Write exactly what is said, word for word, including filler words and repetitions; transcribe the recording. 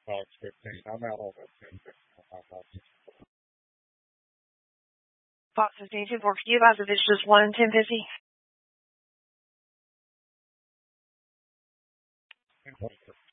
Box fifteen. I'm out on that ten fifteen on my box. Box fifteen, two four for you guys if it's just one ten fifty. ten fifty.